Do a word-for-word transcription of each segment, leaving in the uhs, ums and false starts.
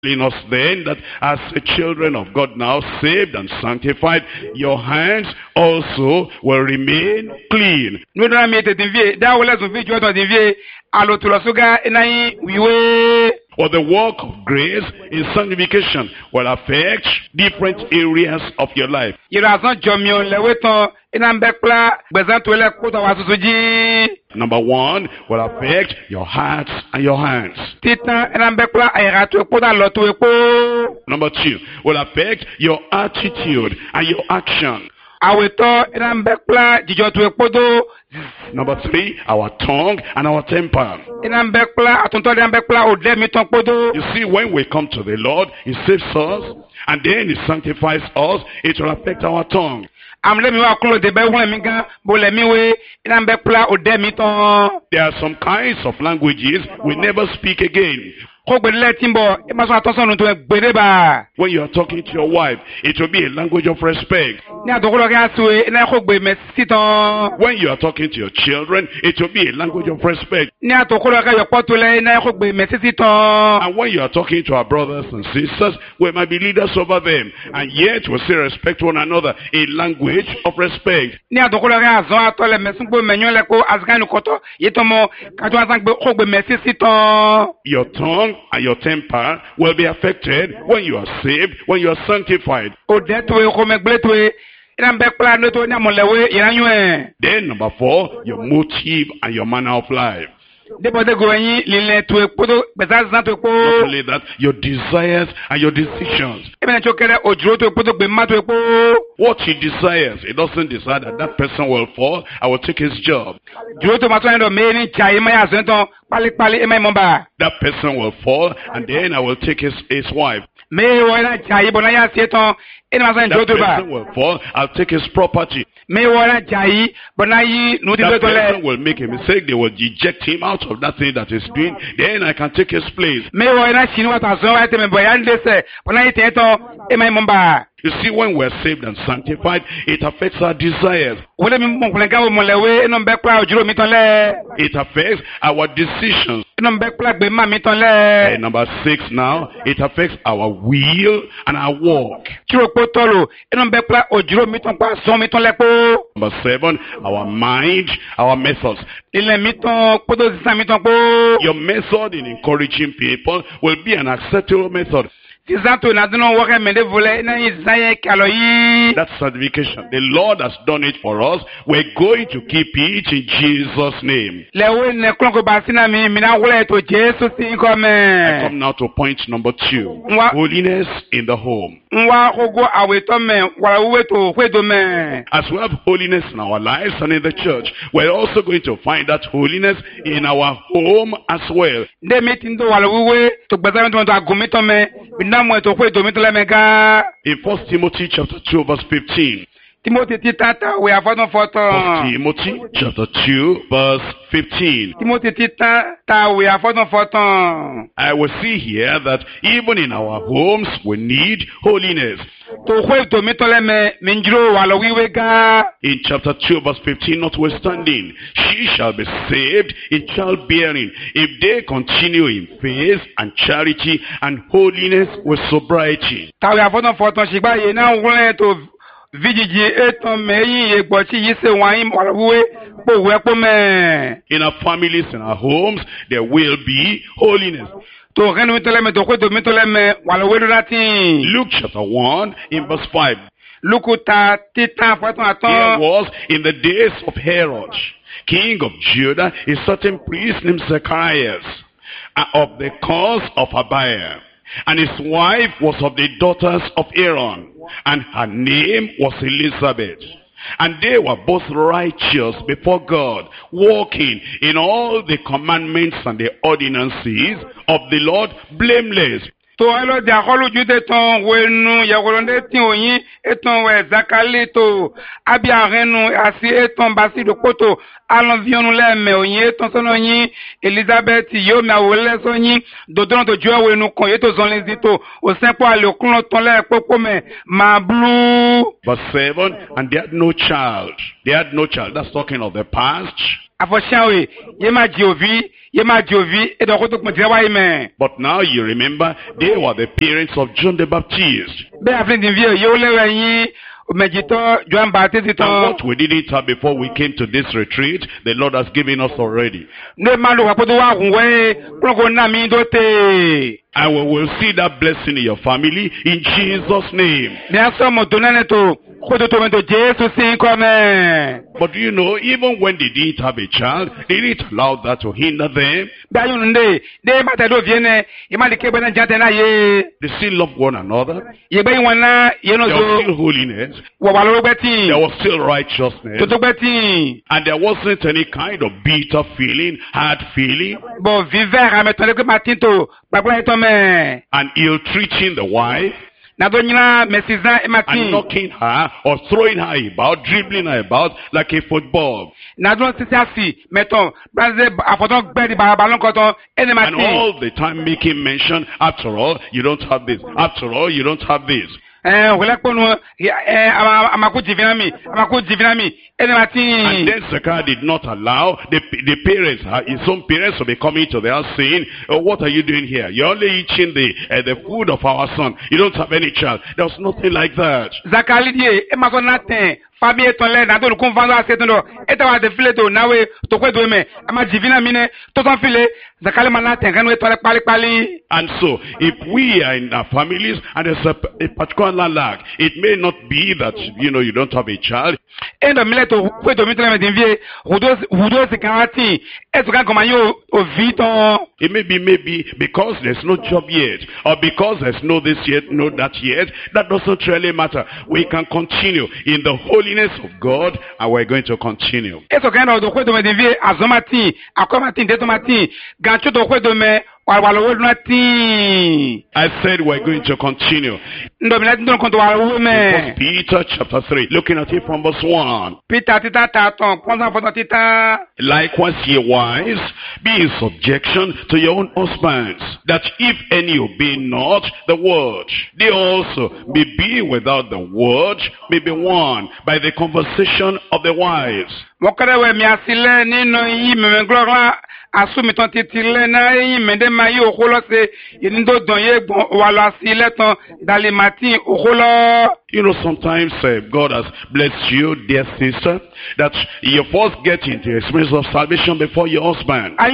In us then, that as the children of God now saved and sanctified, your hands also will remain clean. For the work of grace in sanctification will affect different areas of your life. Number one will affect your hearts and your hands. Number two will affect your attitude and your action. Number three, our tongue and our temper. You see, when we come to the Lord, He saves us, and then He sanctifies us. It will affect our tongue. There are some kinds of languages we never speak again. When you are talking to your wife, it will be a language of respect. When you are talking to your children, it will be a language of respect. And when you are talking to our brothers and sisters, we might be leaders over them, and yet we still respect one another, a language of respect. Your tongue and your temper will be affected when you are saved, when you are sanctified. Then number four, your motive and your manner of life. Not only that, your desires and your decisions. What he desires, he doesn't desire that that person will fall. I will take his job. That person will fall, and then I will take his, his wife. That person will fall, I'll take his property. That person will make a mistake, they will eject him out of that thing that he's doing, then I can take his place. You see, when we're saved and sanctified, it affects our desires. It affects our decisions. And number six now, it affects our will and our walk. Number seven, our mind, our methods. Your method in encouraging people will be an acceptable method. That's sanctification. The Lord has done it for us. We're going to keep it in Jesus' name. I come now to point number two. Holiness in the home. As we have holiness in our lives and in the church, we're also going to find that holiness in our home as well. In First Timothy chapter two verse fifteen. Timothy chapter two verse fifteen. I will see here that even in our homes we need holiness. In chapter two verse fifteen, notwithstanding, she shall be saved in childbearing, if they continue in faith and charity and holiness with sobriety. In our families, in our homes, there will be holiness. Luke chapter one in verse five. Here was in the days of Herod, king of Judah, a certain priest named Zacchaeus, of the cause of Abiah. And his wife was of the daughters of Aaron, and her name was Elizabeth. And they were both righteous before God, walking in all the commandments and the ordinances of the Lord, blameless. To alo dia holu jude ton wenu ya golonde tin oyin eton we zakale to abia renu asi eton basi do poto alon vionu le me oyin eton sono yin Elizabeth yo mi awole so yin dodon to jo wenu kon yeto zon lezito o senpo ale okunlo ton le popo me ma blue. Verse seven, and they had no child. They had no child. That's talking of the past. Afoshawe, Yema Jovi, Yema Jovi, et the Rotok Majawaime. But now you remember, they were the parents of John the Baptist. Be a friend in view, Yole, Megito, John Baptist. And what we didn't have before we came to this retreat, the Lord has given us already. No man who way, Progona Dote. And we will see that blessing in your family in Jesus' name. There are some Donaneto. But do you know, even when they didn't have a child, they didn't allow that to hinder them. They still love one another. There was still holiness. There was still righteousness. And there wasn't any kind of bitter feeling, hard feeling. And ill-treating the wife. And knocking her or throwing her about, dribbling her about like a football. And all the time making mention, after all, you don't have this. After all, you don't have this. And then Zechariah did not allow the, the parents, his own parents, to be coming to the house saying, oh, what are you doing here? You're only eating the uh, the food of our son. You don't have any child. There was nothing like that. And so, if we are in our families and there's a, a particular lack, it may not be that, you know, you don't have a child. It may be maybe because there's no job yet, or because there's no this yet, no that yet. That doesn't really matter. We can continue in the holiness of God, and we're going to continue. I said we're going to continue. First Peter chapter three, looking at it from verse one. Likewise, ye wives, be in subjection to your own husbands, that if any obey not the word, they also may be without the word, may be won by the conversation of the wives. Asumi ton titile na yi mende mayi okolo se yinindo donye wala sileton dalimati okolo. You know, sometimes uh, God has blessed you, dear sister, that you first get into the experience of salvation before your husband. And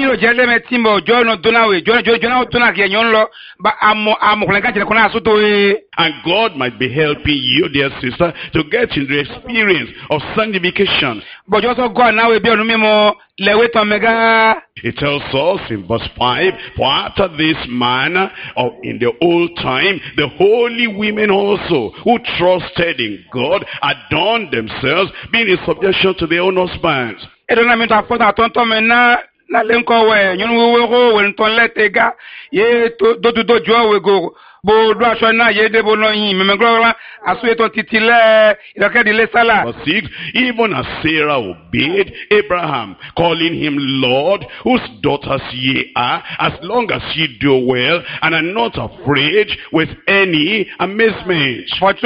God might be helping you, dear sister, to get into the experience of sanctification. But also God now will be on me more. It tells us in verse five, for after this manner, or in the old time, the holy women also, who trusted in God, adorned themselves, being in subjection to their own husbands. Verse six, even as Sarah obeyed Abraham, calling him Lord, whose daughters ye are, as long as ye do well, and are not afraid with any amazement.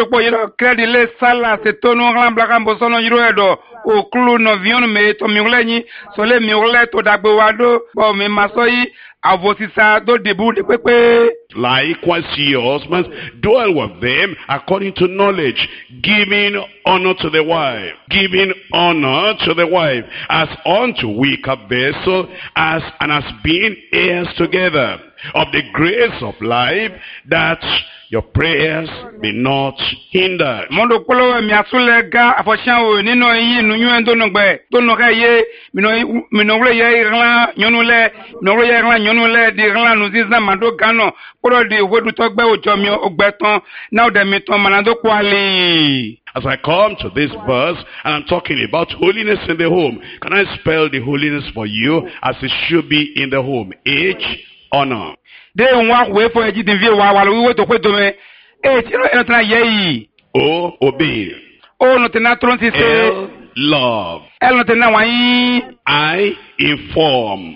Likewise, ye husbands, dwell with them according to knowledge, giving honor to the wife, giving honor to the wife, as unto weaker vessel, as and as being heirs together of the grace of life, that your prayers be not hindered. As I come to this verse, and I'm talking about holiness in the home, can I spell the holiness for you as it should be in the home? H, honor. O, obey. L, love. I, inform.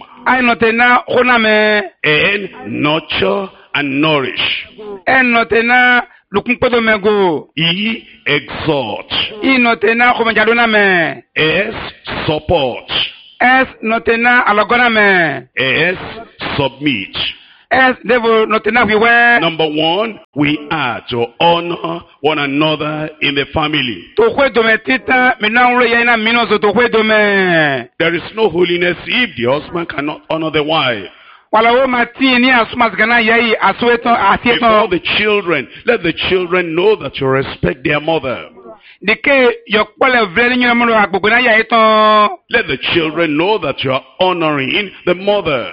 N, nurture and nourish. E, exhort. S, support. Es notena alogona me. S, submit. Es devo notena wiwe. Number one, we are to honor one another in the family. To kwe dome tita minangle yaina minozo to kwe dome. There is no holiness if the husband cannot honor the wife. Wala o mati ni asuma zgana yai asweto Before asieto. the children, let the children know that you respect their mother. Dike yokpole vreli nyina mono agbogona yai to. Let the children know that you are honoring the mother.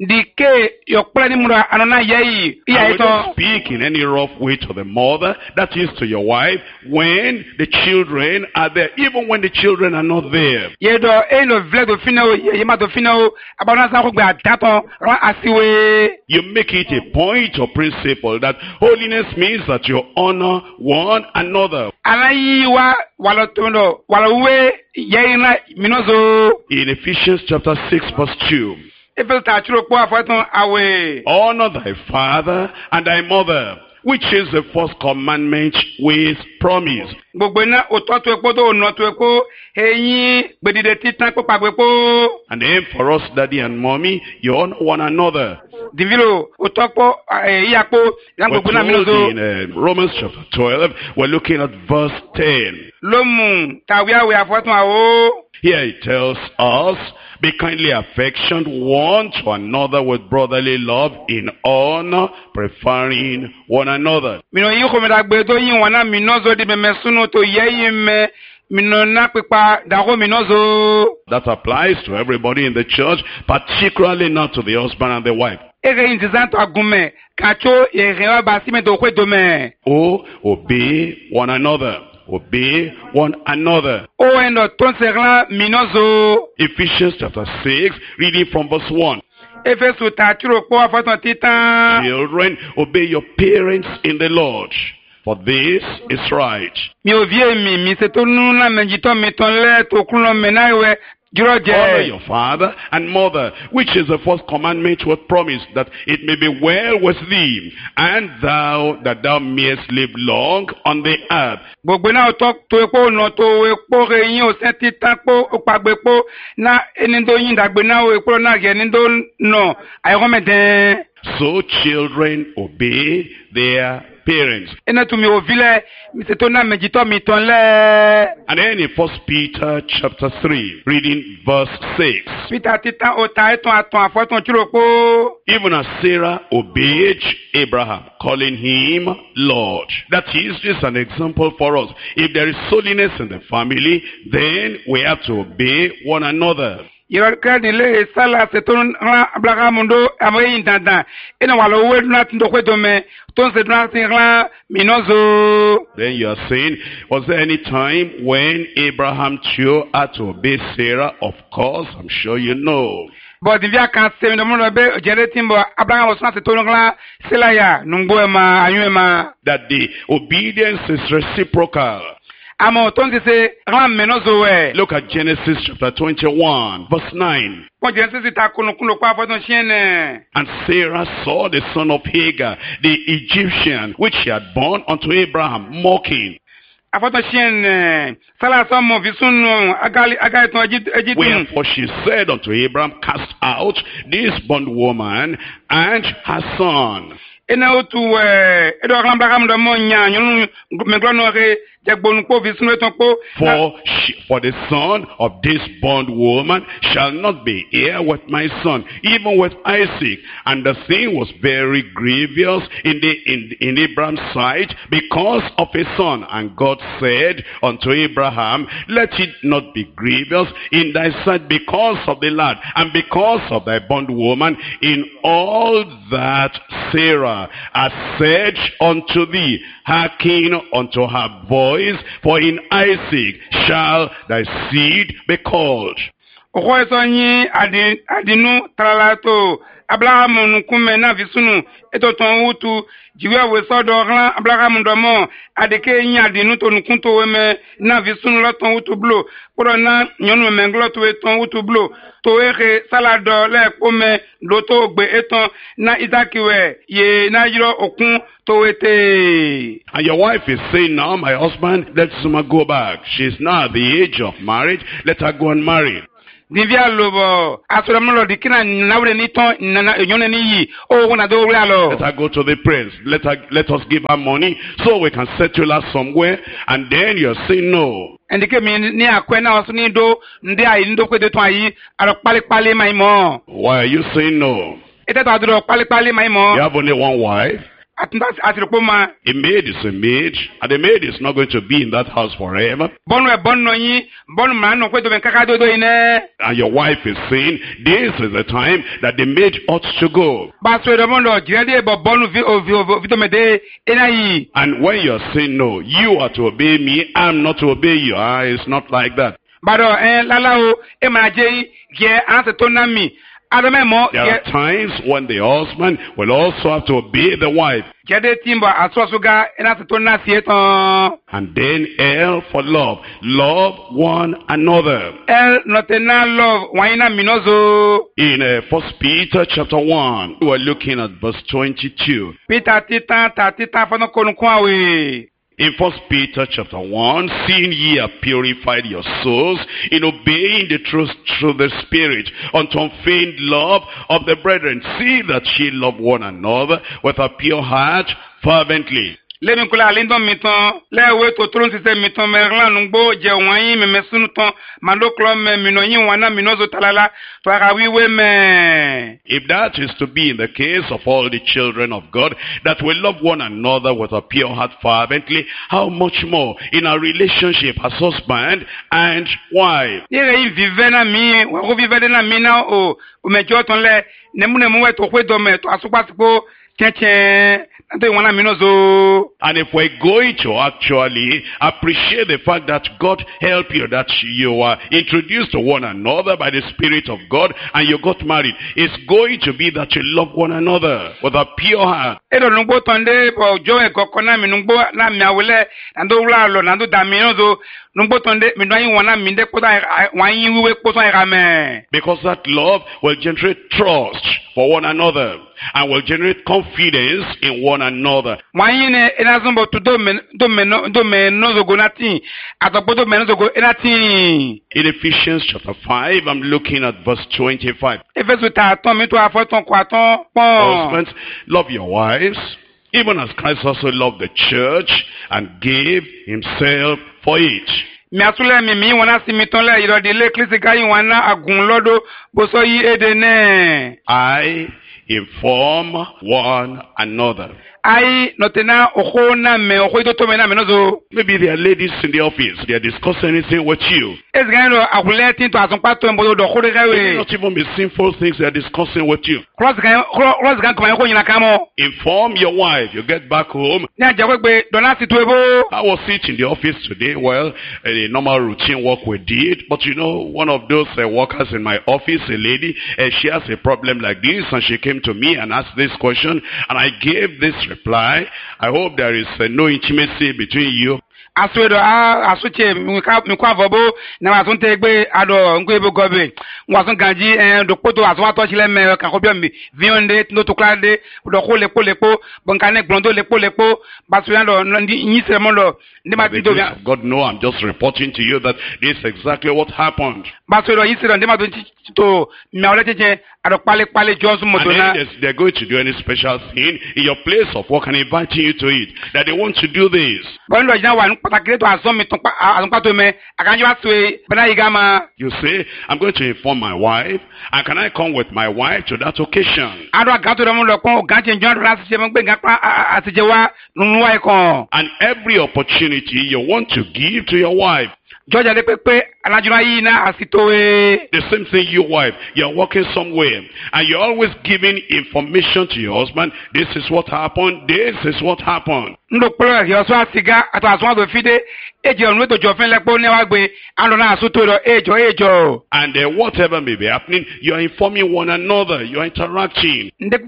Dike yokpole ni mono anona yai And yai we don't to. speak in any rough way to the mother, that is to your wife, when the children are there, even when the children are not there. Yedo e no vle do fina o yema do fina o abana sa ko gba daton ran asiwe. You make it a point or principle that holiness means that you honor one another. Alayi wa wala tondo wala we yaina minozo. In Ephesians chapter six verse two, Efel ta churo po afaton awe. honor thy father and thy mother, which is the first commandment with promise. Gbogbo na oto to epo do no to epo eyin gbedide titan po pagbe po. And then for us, daddy and mommy, you honor one another. Divilo oto po iya po yan We're gbogbo na told minozo. in uh, Romans chapter twelve, we're looking at verse ten. Lomu tawi awe afaton awo. Here it tells us, be kindly affectioned one to another with brotherly love in honor, preferring one another. Mino yi ko me da gbe to yin wana minozo di me sunu to yeyin me mino na pipa da ko minozo. That applies to everybody in the church, particularly not to the husband and the wife. Ere yin tizan to agume kacho ere wa basi me do kwe dome. Oh, obey one another. Obey one another. O endo ton serla minozo. Ephesians chapter six, reading from verse one. Efesu ta churo po afaton titan. Children, obey your parents in the Lord, for this is right. Mi o vie mi mi se to nu na menjito mi ton le to kuno menaiwe juro Honor je. your father and mother, which is the first commandment with promise, that it may be well with thee, and thou, that thou mayest live long on the earth. Gbogbo na to to epo no to epo re yin o se titan po o pagbe po na eni do yin dagbe na o epo na ge ni do no ayo meden. So children, obey their parents. Ena tu mi o vile mi se to na menjito mi ton le. And then in First Peter chapter three, reading verse six. Peter titan o ta eton aton afaton churo po. Even as Sarah obeyed Abraham, calling him Lord. That is just an example for us. If there is holiness in the family, then we have to obey one another. Yɔrɔ ni le sala se to ran Abraham do amoyin dandan. Ena wala we na tindo kwe dome ton se na sin ran minozo. Then you are saying, was there any time when Abraham chose had to obey Sarah? Of course, I'm sure you know. But if you can say no more be jere timbo Abraham was na se to ran sela ya nungbo ema anyu ema. That the obedience is reciprocal. Amo ton se ran minozo we. Look at Genesis chapter twenty-one, verse nine. Pon Genesis ta kunu kunu kwa foton chiene. And Sarah saw the son of Hagar, the Egyptian, which she had born unto Abraham, mocking. Afoton chiene. Sala so mo visunu agali agali ton Egypt Egypt. Wherefore she said unto Abraham, cast out this bondwoman and her son. Ena otu eh edo ran Abraham do mo nya nyunu meglo no re jagbonu po visunu eton po. For she, for the son of this bondwoman shall not be heir with my son, even with Isaac. And the thing was very grievous in the in, in Abraham's sight because of his son. And God said unto Abraham, let it not be grievous in thy sight because of the lad, and because of thy bondwoman, in all that Sarah hath said unto thee, hearken unto her voice, for in Isaac shall thy seed be called. Oko eso yin adi adinu tralato Abraham nukume na visunu eto ton wutu jiwe we sodo ran Abraham do mo adike yin adinu to nukun to we me na visunu lo ton wutu blo poro na nyonu me nglo to we ton wutu blo to ere salado le po me lo to gbe eton na Isakiwe ye na yiro okun to wete. And your wife is saying, now my husband, let Suma go back. She's now at the age of marriage, let her go and marry. Divya lobo. Asuramulo dikina nawre ni ton na yone ni yi. Oh wona do alo. Let her go to the prince. Let her let us give her money so we can settle her somewhere. And then you're saying no. And the me ni akwena osuni do ndi ayi ndo kwede to ayi aro pali pali mai mo. Why are you saying no? Ete to adro pali pali mai mo. You have only one wife. A maid is a maid, and the maid is not going to be in that house forever. And your wife is saying, this is the time that the maid ought to go. And when you're saying no, you are to obey me, I'm not to obey you. Ah, it's not like that. There are times when the husband will also have to obey the wife. And then L for love. Love one another. In uh, First Peter chapter one, we are looking at verse twenty-two. In First Peter chapter one, seeing ye have purified your souls in obeying the truth through the Spirit unto unfeigned love of the brethren, see that ye love one another with a pure heart fervently. Let me call a lindon miton, let away to throne system miton, Merlan, Bo, Jawai, Mesunuton, Mandoclom, Minoyin, Wana, Minozo Talala, to Arawi women. If that is to be in the case of all the children of God, that we love one another with a pure heart fervently, how much more in our relationship as husband and wife? Yeah, vivena mi, who vivena mi now, oh, Umejotonle, Nemunemuet, to Wedome, to Asupasco, Cheche. And if we're going to actually appreciate the fact that God helped you, that you are introduced to one another by the Spirit of God, and you got married, it's going to be that you love one another with a pure heart. Because that love will generate trust for one another and will generate confidence in one another. In Ephesians chapter five, I'm looking at verse twenty-five. Husbands, love your wives, even as Christ also loved the church and gave himself for it. I inform one another. I notena ohona me ohoido me na menozo. Maybe there are ladies in the office, they are discussing anything with you. It's going to akuleti to asonpato mbodo do khore gawe. Not even be sinful things they are discussing with you. Cross gan cross gan kuma yako kamo. Inform your wife, you get back home. Na jagwe dona situebo. I was sitting in the office today, well, a normal routine work we did, but you know, one of those uh, workers in my office, a lady, uh, she has a problem like this, and she came to me and asked this question, and I gave this reply. I hope there is uh, no intimacy between you. Aswedo a asuche mikwa vobo na wasunte gbe ado ngwebo gobe wasun ganji eh do poto aswa to chile me kan ko bi vionde no to klade do ko lepo lepo bonkane glondo lepo lepo basuando ndi nyise mondo ndi ma do God know I'm just reporting to you that this is exactly what happennd. Basuado yisiro ndi ma do to me ole cheche ado pale pale josu modona. And they're going to do any special thing in your place of work and inviting you to it, that they want to do this. You say, I'm going to inform my wife, and can I come with my wife to that occasion? And every opportunity you want to give to your wife. The same thing, your wife, you're working somewhere and you're always giving information to your husband. This is what happened, this is what happened. And uh, whatever may be happening, you're informing one another, you're interacting. We're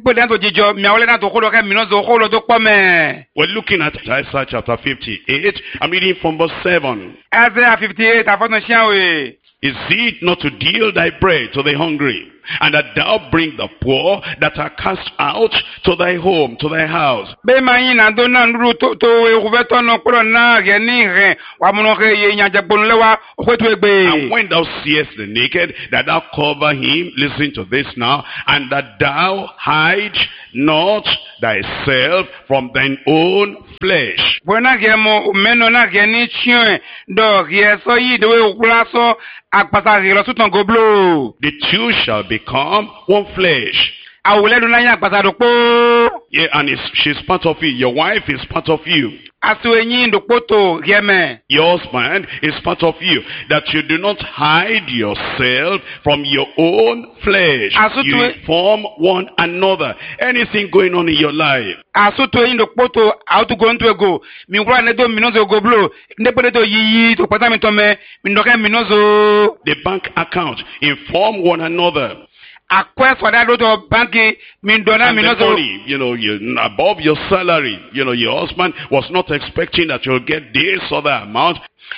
looking at Isaiah chapter fifty-eight. I'm reading from verse seven. Isaiah fifty-eight, Is it not to deal thy bread to the hungry, and that thou bring the poor that are cast out to thy home, to thy house? Be mayin na do na nru to to e kuveto no kuro na ge ni re wa muno ke ye nya jagbonu lewa okwetu egbe. And when thou seest the naked, that thou cover him, listen to this now, and that thou hide not thyself from thine own flesh. Buena ge mo meno na ge ni chien do ge so yi de we okula so akpata ge lo sutan goblo. The two shall become one flesh. Awule do na ya akpata do po. Yeah, and it's, she's part of you. Your wife is part of you. Asu enyi do poto geme. Your husband is part of you. That you do not hide yourself from your own flesh. Asu You inform one another. Anything going on in your life. Asu to enyi do poto auto go into ego. Mi wura ne do minozo goblo. Ne pele do yiyi to pata mi to me. Mi ndoke minozo. The bank account. Inform one another. Akwe for that lot of banking min dona And the minozo. money, you know, you above your salary. You know, your husband was not expecting that you'll get this other amount.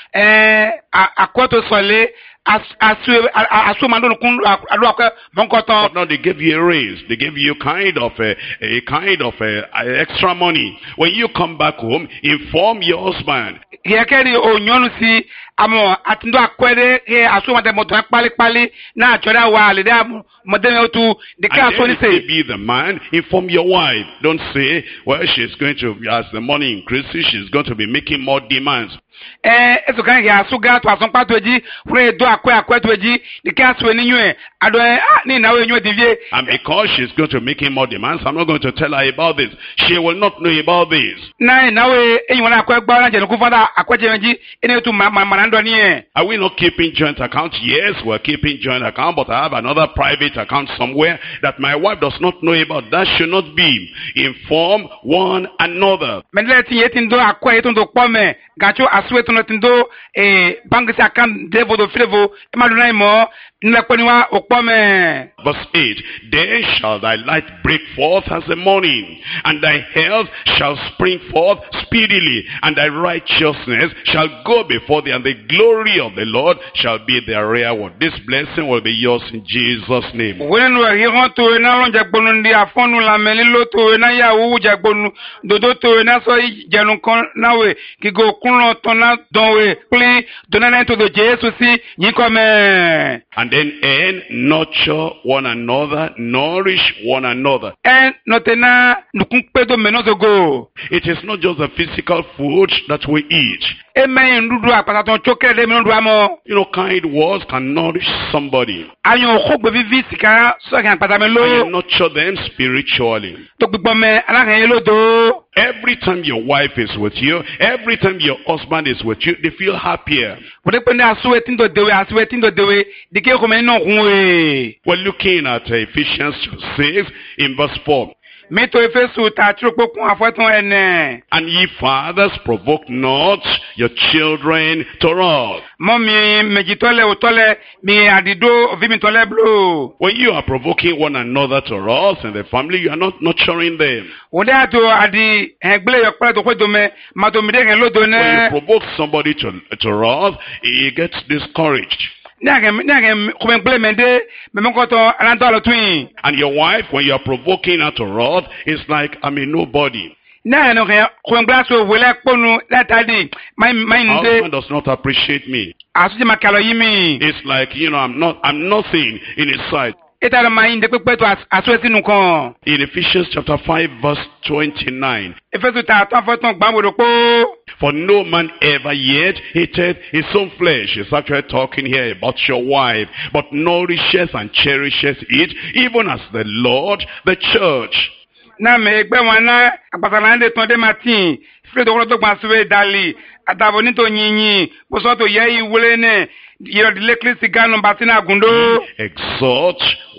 Eh akwe to sole as asu asu mandolo kun adu akwe monkoton. But now they gave you a raise. They gave you kind of a, a kind of a, a extra money. When you come back home, inform your husband. Yekeri onyonu si amo atindo akwede he asu mate moto pali pali na choda wa le da modeme otu de ka And so ni then if you say. be the man, inform your wife. Don't say, well, she's going to, as the money increases, she's going to be making more demands. Eh eso kan ya asu ga to asun pato eji fure do akwe akwe to eji de ka so ni nwe ado ah ni na we nwe divie. And because she's going to make him more demands, I'm not going to tell her about this. She will not know about this. Na na we enyi wona akwe gba na je ku fada akwe je meji ene tu ma ma ndo ni e. Are we not keeping joint account? Yes, we're keeping joint account, but I have another private account somewhere that my wife does not know about. That should not be. Inform one another. Mendele ti yetin do akwe yetin do pome gacho asu etin do tindo eh bank si account devo do flevo e ma do na mo nle poni wa opome. Verse eight, then shall thy light break forth as the morning, and thy health shall spring forth speedily, and thy righteousness shall go before thee, and the glory of the Lord shall be their reward. This blessing will be yours in Jesus' name. When we hear to na lon jagbonu ndi afonu la melilo to na ya wu jagbonu dodo to na so jenu kon na we ki go kunlo to na don we pli donana to the Jesus si yin come. And then and nurture one another, nourish one another. En notena nukun pedo menozo go. It is not just the physical food that we eat. Amen ndudu apata ton chokere de menodu amo. You know, kind words can nourish somebody. Ayon khogbe vivi sika so kan pata And you melo. nurture them spiritually. To gbigbo me ala kan yelo do. Every time your wife is with you, every time your husband is with you, they feel happier. Wode pende asu etindo dewe asu etindo dewe dike ko me no hunwe. We're looking at uh, Ephesians six in verse four. Mito efesu ta chukun afotun ene. And ye fathers, provoke not your children to wrath. Mommy mejitole utole mi adido vimi tole blue. When you are provoking one another to wrath in the family, you are not nurturing them. Wode ato adi egle yokpele to kwedo me mato mi de lodo When you ne. provoke somebody to, to wrath, he gets discouraged. Nage nage kumengle mende memokoto alanto alo twin. And your wife, when you are provoking her to wrath, it's like, I'm a nobody. Na no ke kumengle so wele ponu latadi my my My nde husband does not appreciate me. asuji makalo yimi. It's like, you know, I'm not, I'm nothing in his sight. Eta ma inde pepe to asu etinu kan. In Ephesians chapter five, verse twenty-nine. Efesu ta to afotun gbamodo po. For no man ever yet hated his own flesh. He's actually talking here about your wife. But nourishes and cherishes it, even as the Lord, the church. Na me egbe wọn na apatala nde ton de matin fle do do gban suwe dali atabo ni to yinyin bo so to ye iwule ne ye de l'ecclesi ganu batina gundo. Exhort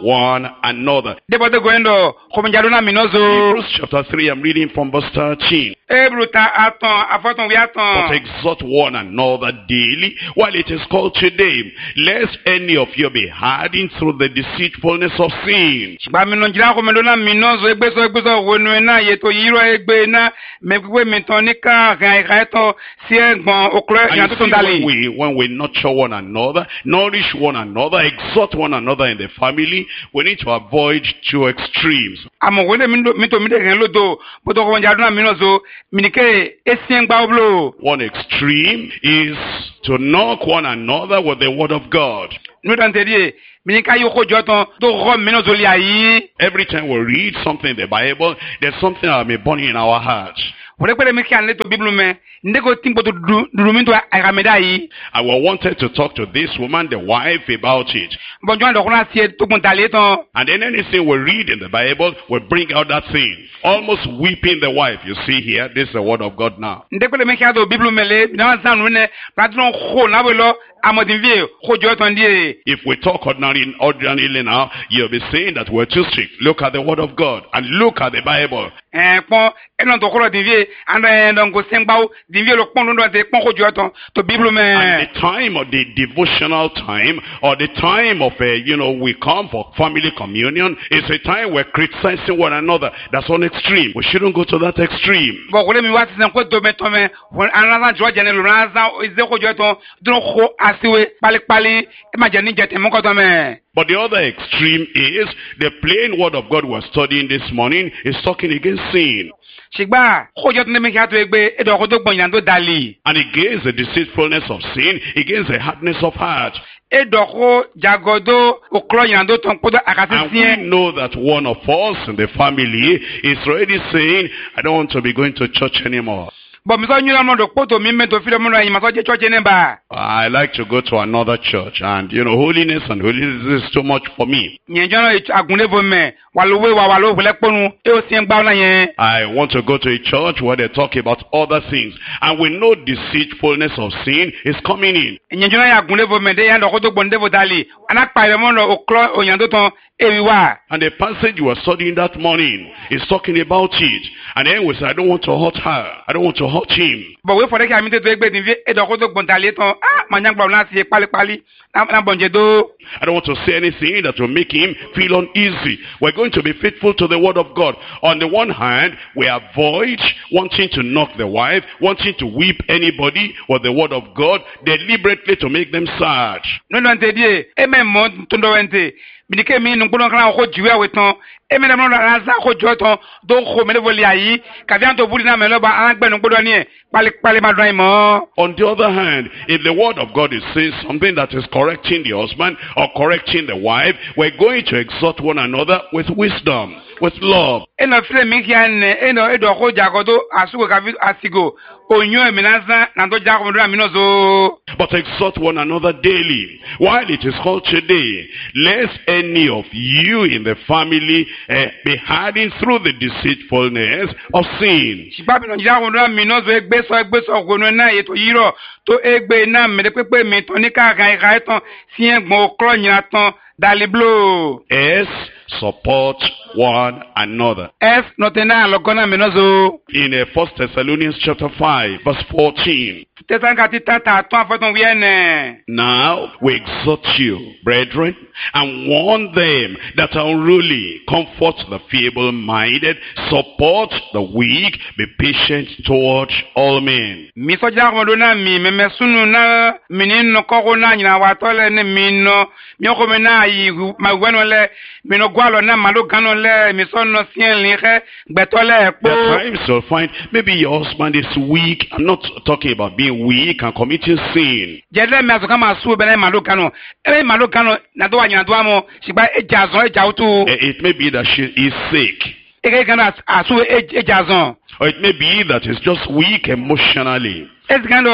one another. Debote goendo khomenjaduna minozo. Hebrews chapter three, I'm reading from verse thirteen. Ebruta aton afoton wi But aton. exhort one another daily while it is called today, lest any of you be hardened through the deceitfulness of sin. Ba mino njira khomendona minozo egbeso egbeso wonu na yeto yiro egbe na mekwe metonika gai gai to si egbon oklo And yan you to see, dali. when we, when we nurture one another, nourish one another, exhort one another in the family, we need to avoid two extremes. Amo wele mindo mito mide gen lodo boto khomendaduna minozo minike esien gba oblo. One extreme is to knock one another with the word of God. Nu dan tedie minika yoko joton to rom minozo li ayi. Every time we read something in the Bible, there's something that may burn in our hearts. Wole kwele miki an leto biblu me ndeko timbo to duruminto agameda yi. And we wanted to talk to this woman, the wife, about it. Bonjo ando kuna sie to kuntale ton. And then anything we read in the Bible will bring out that thing. Almost weeping the wife. You see here, this is the word of God now. Ndeko miki ado biblu mele na zanu ne platron kho na welo amodinvie kho joton die. If we talk ordinarily, ordinarily now, you'll be saying that we're too strict. Look at the word of God and look at the Bible. Eh pon enon to kho dinvie and don go sengbaw dinvie lo pon ndo te pon kho joton to biblu me. And the time of the devotional time or the time of, uh, you know, we come for family communion is a time we're criticizing one another. That's one extreme. We shouldn't go to that extreme. Bon kole mi wati sen ko do meton me anana jo jene lo na ize kho joton don kho asiwe pali pali e ma jeni jete mo ko to me. But the other extreme is the plain word of God we're studying this morning is talking against sin Shigba kho joton me ki ato egbe e do ko to gbon yan to dali. and against the deceitfulness of sin, against the hardness of heart. Edoko jagodo oklo yando ton podo And akasisien. we know that one of us in the family is already saying, I don't want to be going to church anymore. Bo mi so nyura mo do poto mi me to file mo yin ma so je church nemba. I like to go to another church, and you know, holiness and holiness is too much for me. Nyenjono agunle bo me waluwe wa walo bele ponu e o sien gba na yen. I want to go to a church where they talk about other things, and we know deceitfulness of sin is coming in. Nyenjono agunle bo me de yan do ko to gbonde bo dali. Ana pa le mo no oklo oyando ton ewiwa. And the passage we were studying that morning is talking about it. And then we said, I don't want to hurt her. I don't want to hurt him. Bo we for de ki amite to egbe din vi e do ko to gbondale ton ah manya gba na si pali pali na na bonje do. I don't want to say anything that will make him feel uneasy. We're going to be faithful to the word of God. On the one hand, we avoid wanting to knock the wife, wanting to whip anybody with the word of God, deliberately to make them sad. No no ntedie e me mo tondo wente. Binike mi nu gbodon kan ko jiwe weton e me mo na za ko joton do ko me le voli ayi ka vi an to buli na me lo ba an gbe nu gbodon ni e pali pali ma do mo. On the other hand, if the word of God is saying something that is correcting the husband or correcting the wife, we're going to exhort one another with wisdom, with love. E no file mi ki an e no e do ko jagodo asugo ka vi asigo onyo e minaza na do jago do aminozo. But exhort one another daily, while it is called today, lest any of you in the family uh, be hardened through the deceitfulness of sin. Shigba bi no jago do aminozo egbe so egbe so gonu na e to yiro to egbe na me de pepe mi ton ni ka kan ka ton si egbon okro yin ton dali blo. S, support one another. Es no tena logona minozo. In uh, First Thessalonians chapter five, verse fourteen. Tetanka titata ton afoton wiene. Now we exhort you, brethren, and warn them that are unruly, comfort the feeble-minded, support the weak, be patient toward all men. Mi so jago do na mi me mesunu na minino ko na nyina watole ne mino mi ko me na yi ma gweno le mino gwalo na malo gano le mi so no sien li re gbetole po. There are times you'll find maybe your husband is weak. I'm not talking about being weak and committing sin. Jede me aso kama su be na malo gano e malo gano na do anyina do amo sigba ejazon ejautu. It may be that she is sick. Ege gano asu ejazon. Or it may be that he's just weak emotionally. Something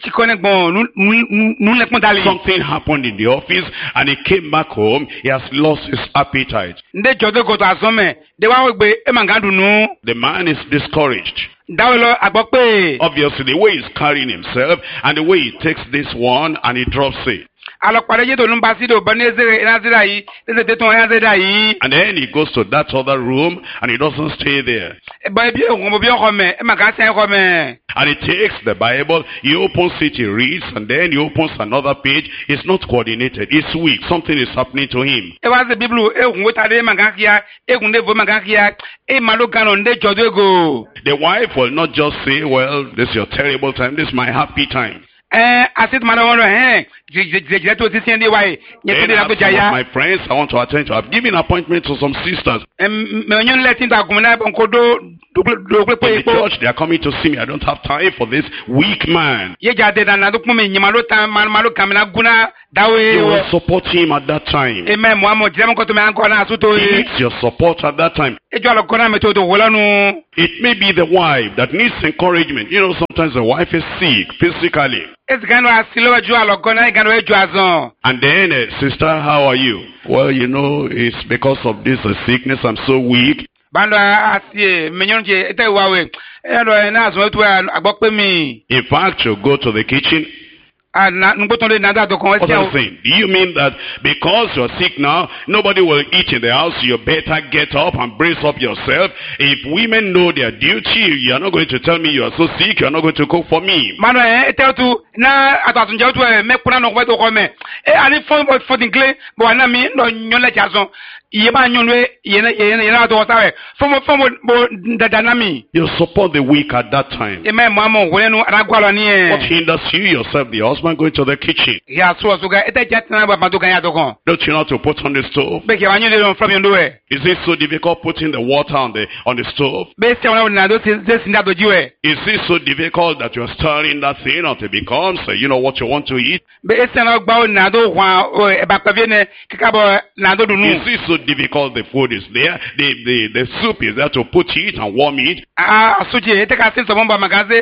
happened in the office and he came back home. He has lost his appetite. The man is discouraged. Obviously, the way he's carrying himself and the way he takes this one and he drops it. Alors par exemple nous passer de Banezere Nazira yi, les tétons Nazira yi. And then he goes to that other room and he doesn't stay there. E ba bien on bien romain, e magasin romain. And he takes the Bible, he opens it, he reads, and then he opens another page. It's not coordinated. It's weak. Something is happening to him. E was the Bible, e on wotade magakia, e on devo magakia, e malogano nde jodego. The wife will not just say, well, this is your terrible time, this is my happy time. Eh, asit malawono eh, je to ti sende wai, nye Then I have some of my friends I want to attend to. I've given appointment to some sisters. Em me onyon letin ta gumna bonkodo In the church, they are coming to see me. I don't have time for this weak man. Ye jade na na dokume nyimalo ta malo kamina guna dawe. You will support him at that time. Amen. Mo amo jam ko to me anko na asuto He yi. needs your support at that time. E jo alokona me to do wolanu. It may be the wife that needs encouragement. You know, sometimes the wife is sick physically. Esigano asilo jo alokona igano e jo azon. And then, uh, sister, how are you? Well, you know, it's because of this uh, sickness. I'm so weak. Bando asie menyon je ete wawe. E do na azon etu agbokpe mi. In fact, you go to the kitchen. Na ngotonde na da do kon What ese. I'm saying, do you mean that because you're sick now, nobody will eat in the house, you better get up and brace up yourself? If women know their duty, you're not going to tell me you are so sick, you're not going to cook for me. Mano e ete tu na atatunje tu e me kuna no kweto ko me. E ani fon fon dingle bo na mi no nyole jason. Iye ba nyonwe yene yene yene do sawe. Fon fon bo dadanami. You support the weak at that time. E me mamo wenu aragwalo ni e. What hinders you yourself, the husband, going to the kitchen? Ya so so ga ete jatina ba maduka ya dokon. Don't you know how to put on the stove? Be ke wanyo le from yondo e. Is it so difficult putting the water on the on the stove? Be se wana na do se sinda do jiwe. Is it so difficult that you're stirring that thing until it becomes, uh, you know, what you want to eat? Be se na gba na do hwa e ba pa viene kikabo na do dunu. Is it so difficult the food is there, the, the, the soup is there to put it and warm it? Ah, suji ete ka se so bomba magaze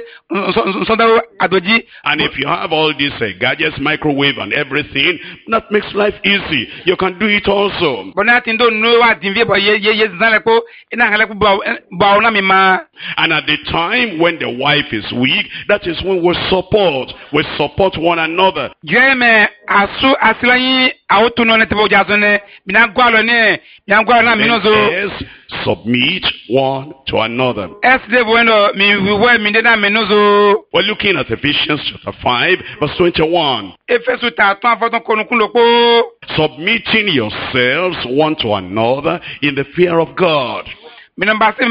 so da adoji. And if you have all these uh, gadgets, microwave and everything, that makes life easy. You can do it also. Bona tindo no wa dinvie bo ye ye ye zanle ko ina hale ko ba ba na mi ma. And at the time when the wife is weak, that is when we support. We support one another. Jeme asu asilanyi autuno ne tebo jazone bina gwalo ne bina gwalo na minozo. Yes, submit one to another. Es de bueno mi we mi de na minozo. We're looking at Ephesians chapter five, verse twenty-one. Efesu ta ton foton konukun lopo. Submitting yourselves one to another in the fear of God. The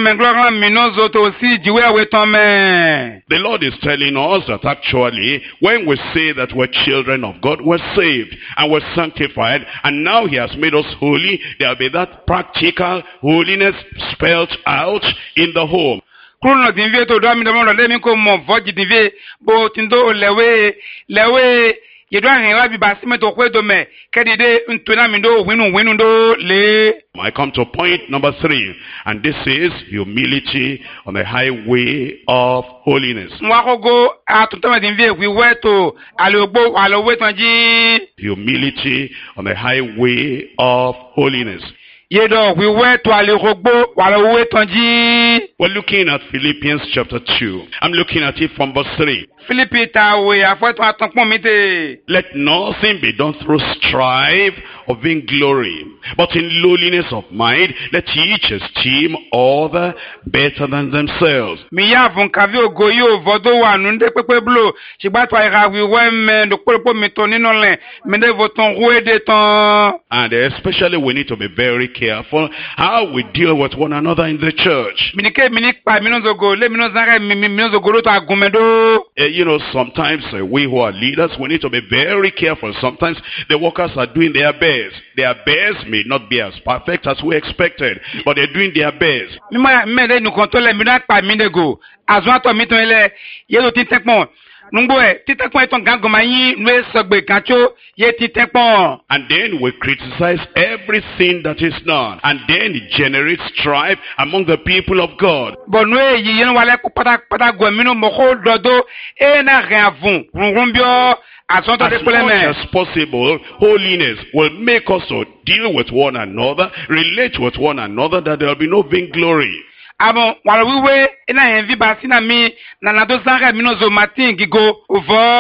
Lord is telling us that actually when we say that we're children of God, we're saved and we're sanctified, and now He has made us holy. There will be that practical holiness spelled out in the home. Kuno dinvie to do mi do mo le mi ko mo voji dinvie bo tindo lewe lewe yedo ahen wa bi basime to kwedo me kedide ntona mi do winu winu do le. I come to point number three, and this is humility on the highway of holiness. Mwakogo atutama dinvie wi weto alogbo alowe tanji. Humility on the highway of holiness. Yedo wi weto alogbo alowe tanji. We're looking at Philippians chapter two. I'm looking at it from verse three. Philippi tawe afweto atanpon mi te. Let nothing be done through strife or vainglory, but in lowliness of mind, let each esteem other better than themselves. Mi ya vun kavi ogo yo vodo wa nunde pepe blo. Shigba to ira wi wemme do popo mi to ninu le. Mi de voton roué de ton. And especially we need to be very careful how we deal with one another in the church. Minike minik pa minozo go le minozo zare minozo go to agumedo. Uh, you know, sometimes uh, we who are leaders, we need to be very careful. Sometimes the workers are doing their best. Their best may not be as perfect as we expected, but they're doing their best. Mima mede nu kontrole mina pa minego. Azwa to miton ele yelo titekpon. Nungbo e titekpon eton gangoma yin nwe sogbe kancho ye titekpon. And then we criticize everything that is done, and then it generates strife among the people of God. Bon nwe yi yen wale ko pata pata go mino moko dodo e na reavun runrumbio. As much as possible, holiness will make us to deal with one another, relate with one another, that there will be no vainglory. Abo wala wiwe ina envi basi na mi na nado sanga minozo matin gigo uvo.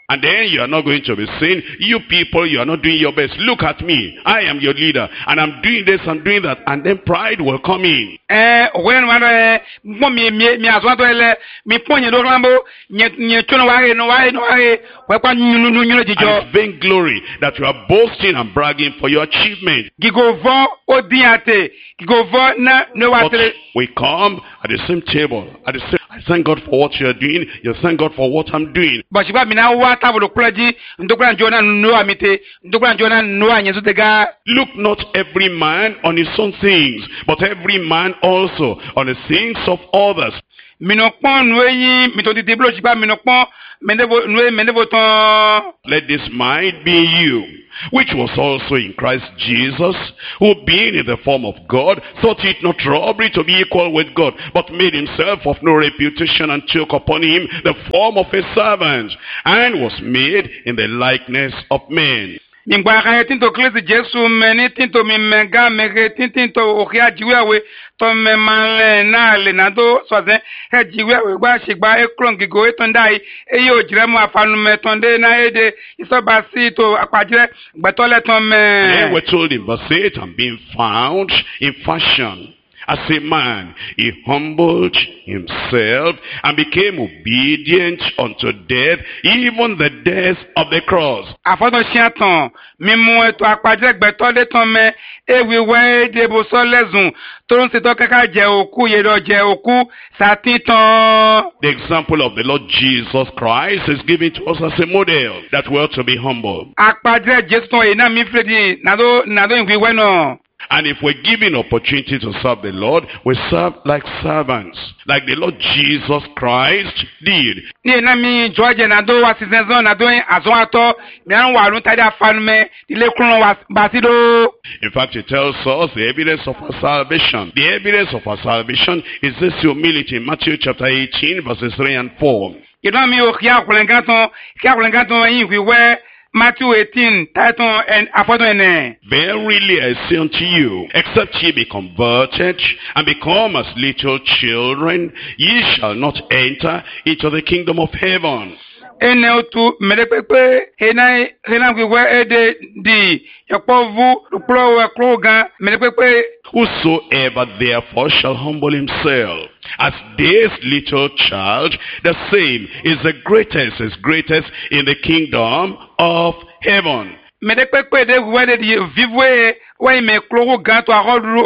And then you are not going to be saying, you people, you are not doing your best. Look at me. I am your leader. And I'm doing this, I'm doing that. And then pride will come in. Eh, when one eh, me me me azwato ele, me ponye do lambo, nye nye chono ware no ware no ware, we kwa nyunu nyunu jijo. And it's vainglory that you are boasting and bragging for your achievement. Gigovo odiate, gigovo na no But watre. we come at the same table. At the same, I thank God for what you are doing. You thank God for what I'm doing. But shiba mina wa tabulo kulaji, ndokula njona no amite, ndokula njona no anyezu tega. Look not every man on his own things, but every man also on the things of others. Minokpon noyi, mito di teblo shiba minokpon, mendevo noyi mendevo ton. Let this mind be in you, which was also in Christ Jesus, who being in the form of God, thought it not robbery to be equal with God, but made himself of no reputation, and took upon him the form of a servant, and was made in the likeness of men. Mingwa kaya tinto klesi Jesu meni tinto mimenga mege tinto okia jiwewe to memale na le nado sozen he jiwewe gba shigba eklon gigo etondai eyo jiremu afanu metonde na ede isobasi to apajire gbetole ton me. And we're told in verse eight, and being found in fashion as a man, he humbled himself and became obedient unto death, even the death of the cross. Afodo shiaton mimu eto apajire gbetole ton me ewiwe de bo so lezun torun se to kaka je oku yedo je oku satiton. The example of the Lord Jesus Christ is given to us as a model that we ought to be humble. Apajire Jesu ton ina mi fredi nado nado inwiwe no. And if we're given opportunity to serve the Lord, we serve like servants, like the Lord Jesus Christ did. Ni na mi George na do wa season na do azon ato mi an wa run tade afanu me ile kurun wa basido. In fact, it tells us the evidence of our salvation. The evidence of our salvation is this humility in Matthew chapter eighteen, verses three and four. You know me o kia kulengaton, kia kulengaton yin wi we Matthew eighteen, title and afodo ene. Verily I say unto you, except ye be converted and become as little children, ye shall not enter into the kingdom of heaven. Ene otu medepepe hena hena wiwe ede di yapovu rupro we kroga medepepe. Whosoever therefore shall humble himself as this little child, the same is the greatest, is greatest in the kingdom of heaven. Medepepe de wiwe de di vivwe we me kroga to arodru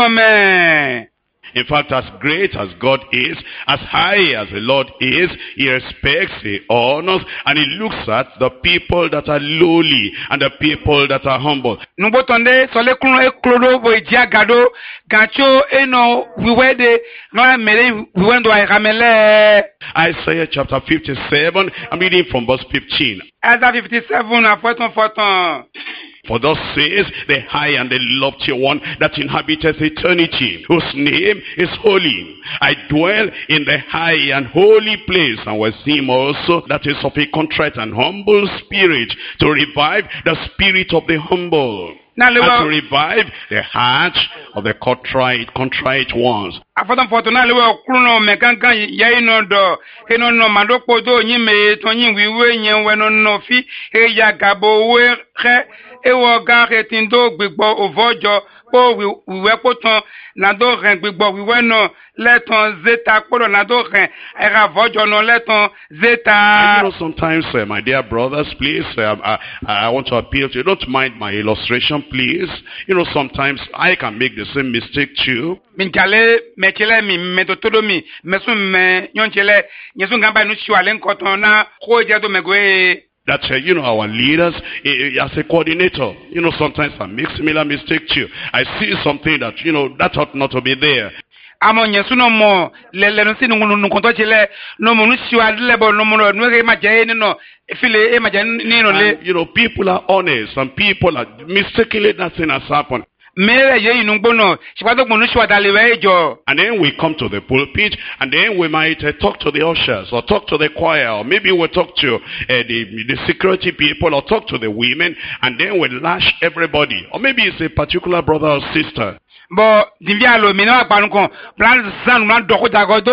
olotome. In fact, as great as God is, as high as the Lord is, he respects, he honors, and he looks at the people that are lowly and the people that are humble. Nubotonde sole kuno eklodo bo ejia gado gacho eno wiwede no mere wiwendo aikamele. Isaiah chapter fifty-seven, I'm reading from verse fifteen. Isaiah fifty-seven afoton foton. For thus says the high and the lofty one that inhabiteth eternity, whose name is holy. I dwell in the high and holy place, and with him also that is of a contrite and humble spirit, to revive the spirit of the humble, and to revive the heart of the contrite, contrite ones. Afoton foton na lewe okuno mekankan ye ino do eno no madokpo do yin me to yin wiwe yen we no no fi e ya gabo we khe ewo ga retindo gbigbo ovojo po wiwe poton na do ren gbigbo wiwe no leton zeta podo na do ren era vojo no leton zeta. And you know, sometimes, uh, my dear brothers, please, uh, I, I want to appeal to you. Don't mind my illustration, please. You know, sometimes I can make the same mistake too. Minchale mechele mi metotodo mi mesu me nyonchele nyesu ngamba nu shiwale nkoton na koje do megwe. That, uh, you know, our leaders, uh, as a coordinator, you know, sometimes I make similar mistake too. I see something that, you know, that ought not to be there. Amo nyesu no mo le le no sinu no konto chele no mo nu shiwale lebo no mo no re ma je ni no file e ma je ni no le. You know, people are honest and people are mistakenly nothing has happened. And then we come to the pulpit, and then we might uh, talk to the ushers, or talk to the choir, or maybe we'll talk to uh, the, the security people, or talk to the women, and then we lash everybody. Or maybe it's a particular brother or sister. But Dimbialo Mina Panuko, Plan San Man Doko Dagodo,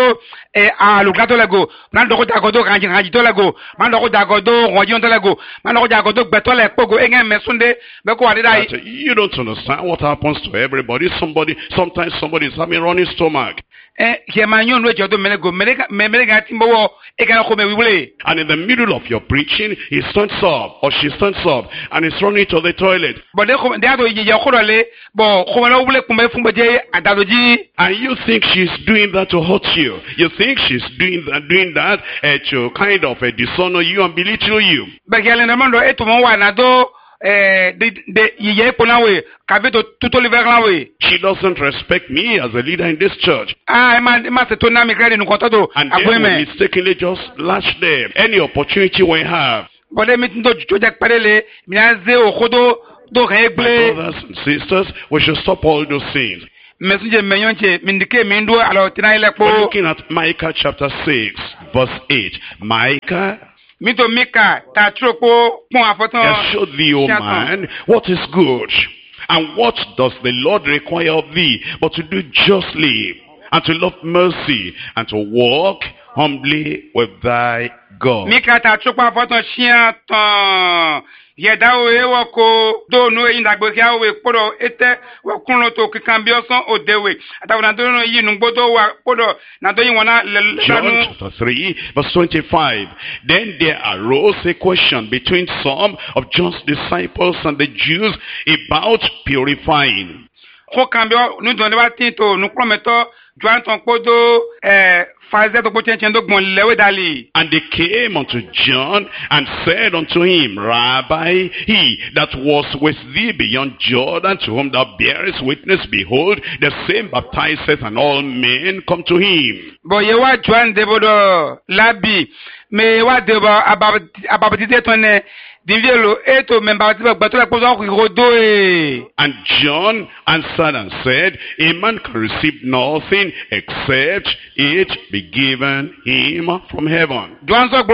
e alugato lego mando ko dagodo kanji kanji to lego mando ko dagodo roji to lego mando ko dagodo gbeto le pogo enge mesunde be ko wadi dai. You don't understand what happens to everybody. Somebody, sometimes somebody is having running stomach. Eh, he manyon we jodo melego melega melega timbo e kana ko me wiwule. And in the middle of your preaching, he stands up or she stands up and is running to the toilet. But they ko they ado ye korole bo ko na wule kumbe fumbe je adadoji. And you think she's doing that to hurt you. You think she's doing that, doing that uh, to kind of uh, dishonor you and belittle you. But gele na mando eto mo wa na do eh de de ye ponawe kabeto tutoli verlawe. She doesn't respect me as a leader in this church. Ah, man, man se tona mi kredi nukotodo. And then we mistakenly just lash them any opportunity we have. But let me do jojak parele minaze okodo do regle. My brothers and sisters, we should stop all those things. Messenger menyonche mindike mindo alo tinaile po. We're looking at Micah chapter six, verse eight. Micah, Mito Mika ta troko pon afoton. show thee, O man, what is good, and what does the Lord require of thee, but to do justly, and to love mercy, and to walk humbly with thy God. Mika ta troko afoton shian ton. Yedawo ewo ko do no yin dagbo ki awe podo ete wa kunlo to kikan bi osan odewe atawo na do no yi nu gbodo wa podo na do yin wona John chapter three verse twenty-five. Then there arose a question between some of John's disciples and the Jews about purifying. Ko kan bi nu do ne ba tin to nu prometo Joan ton podo eh And they came unto John and said unto him, Rabbi, he that was with thee beyond Jordan, to whom thou bearest witness, behold, the same baptizeth, and all men come to him. But ye wa John debodo labi me wa debo ababtite tonne dinvielo eto membatiba gbatola pozo ku rodo e. And John answered and said, a man can receive nothing except it be given him from heaven. You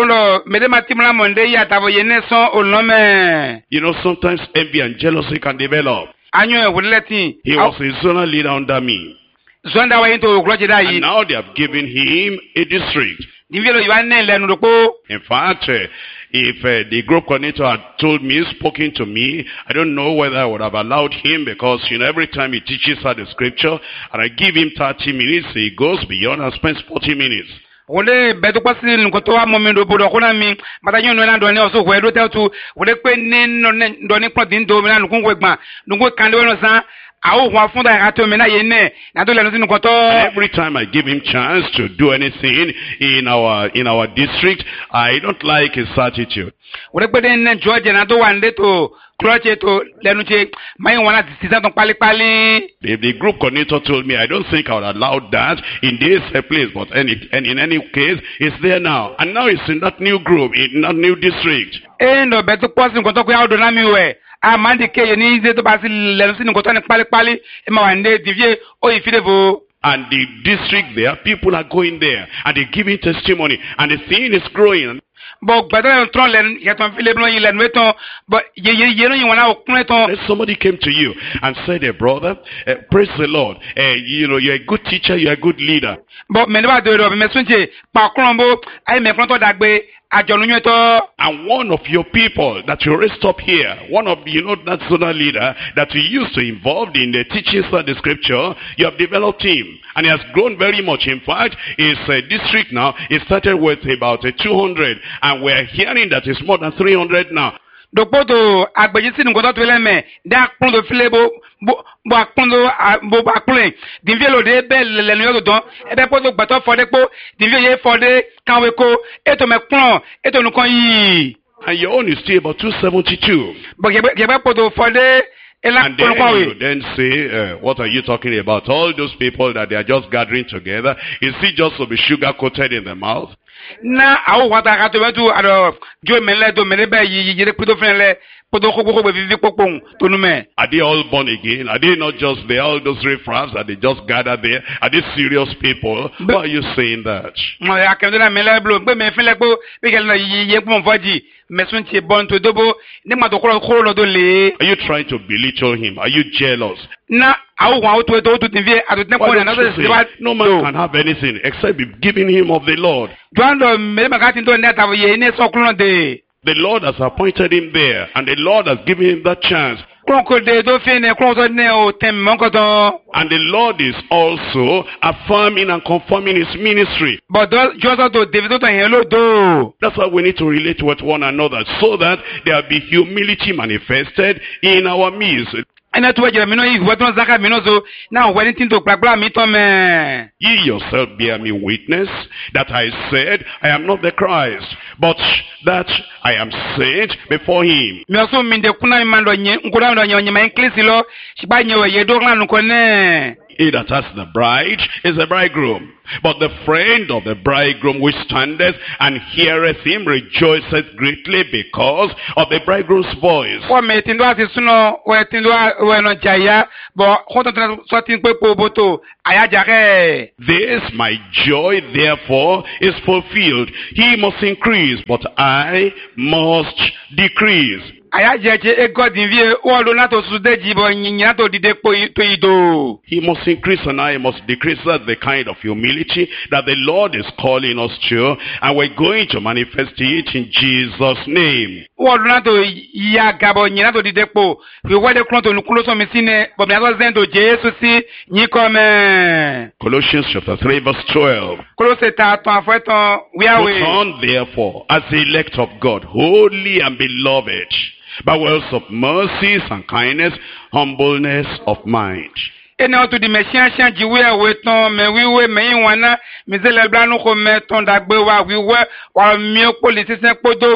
know, sometimes envy and jealousy can develop. He was a zonal leader under me. And now they have given him a district. In fact, uh, if uh, the group coordinator had told me, spoken to me, I don't know whether I would have allowed him, because, you know, every time he teaches her the scripture, and I give him thirty minutes, he goes beyond and spends forty minutes. Wole beto kwasi nkoto wa momendo bodo kuna mi matanyo no na doni oso kwedo tetu wole kwe ni no doni kwa dindo mi na nkungwe gba nkungwe kande weno san. Every time I give him chance to do anything in our in our district, I don't like his attitude. If the group coordinator told me, I don't think I would allow that in this place, but any, and in any case, it's there now. And now it's in that new group, in that new district. And the district there, people are going there and they're giving testimony, and the thing is growing. But somebody came to you and said, hey, brother, uh, praise the Lord. Uh, you know, you're a good teacher, you're a good leader. And one of your people that you raised up here, one of, you know, that zonal leader that you used to involve in the teachings of the scripture, you have developed him. And he has grown very much. In fact, his uh, district now, it started with about uh, two hundred. And we're hearing that it's more than three hundred now. Dopoto agbejisi ngoto tweleme da kundo filebo bo bo kundo bo ba kule dinvielo de be lenu yo don ebe poto gbato fode po dinvie ye fode kanwe ko eto me kun eto nukon yi. And your own is still about two seventy-two. But gebe poto fode. And then you then say, uh, what are you talking about? All those people that they are just gathering together, is it just to be sugar coated in the mouth? Na awo wata kato wetu ado jo mele do mele be yire kudo fenle podo koko be vivi popon to nume. Are they all born again? Are they not just there? All those riffraffs that they just gather there? Are they serious people? Why are you saying that? mesun ti bon to dobo ni ma to kro kro lo do le Are you trying to belittle him? Are you jealous? na awu wa to to to tin vie adu tin ko Why na don't so you se ba say, no man can have anything except be giving him of the Lord. Duando me ma ka tin to na ta ye ni so kro de The Lord has appointed him there, and the Lord has given him that chance. kro ko de do fi ne kro so ne o tem mo ko to And the Lord is also affirming and confirming his ministry. but do just to David to yen lo do That's why we need to relate with one another, so that there will be humility manifested in our midst. ena to je mi no yi wo to zaka mi no so na we ni tin to gbagba mi to me Ye yourself bear me witness that I said, I am not the Christ, but that I am sent before him. mi so mi de kuna mi ma lo yen nkura lo yen ma increase lo si ba yen we ye do ran ko ne He that has the bride is the bridegroom. But the friend of the bridegroom which standeth and heareth him rejoiceth greatly because of the bridegroom's voice. o me tin do ati suno we tin do we no jaya bo ko to so tin pe po boto aya jare This my joy therefore is fulfilled. He must increase, but I must decrease. aya jeje e god vie o lo na to su de jibo yin na to dide po to ido He must increase and I must decrease. That's the kind of humility that the Lord is calling us to, and we're going to manifest it in Jesus' name. o lo na to ya gabo yin na to dide po we we de kron to nu kulo so mi sine bo mi aso zendo jesu si yin ko me Colossians chapter three verse twelve. kulo se ta to afeton we are Put we on therefore as the elect of God, holy and beloved, by words of mercies and kindness, humbleness of mind. ena to di mesian sian jiwe we ton me wiwe me wana mi zele blanu ko me ton dagbe wa wiwe wa mi politicien